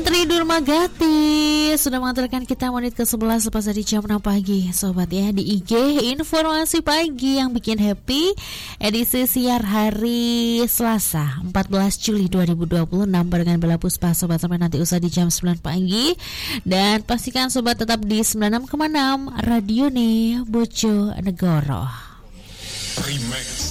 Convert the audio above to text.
Tri Durmagati sudah mengantarkan kita menit ke-11 lepas dari jam 6 pagi sobat ya, di IG Informasi Pagi yang bikin happy, edisi siar hari Selasa 14 Juli 2026 barengan Bella Puspa sobat, sampai nanti usai di jam 9 pagi. Dan pastikan sobat tetap di 96,6 Radio nih Bojo Negoro. Remix.